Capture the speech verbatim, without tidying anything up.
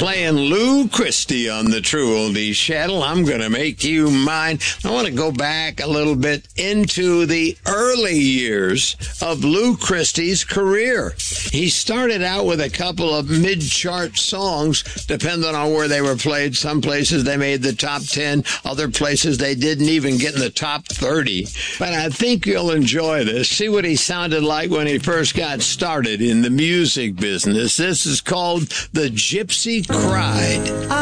playing Lou Christie on the True Oldies Channel. I'm going to make you mine. I want to go back a little bit into the early years of Lou Christie's career. He started out with a couple of mid-chart songs, depending on where they were played. Some places they made the top ten, other places they didn't even get in the top thirty. But I think you'll enjoy this. See what he sounded like when he first got started in the music business. This is called The Gypsy Cried.